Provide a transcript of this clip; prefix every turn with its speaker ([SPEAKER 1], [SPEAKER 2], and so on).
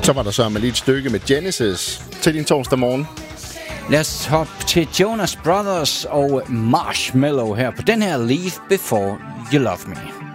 [SPEAKER 1] Så var der så med lige et stykke med Genesis til din torsdag morgen.
[SPEAKER 2] Lad os hoppe til Jonas Brothers og Marshmello her på den her Leave Before You Love Me.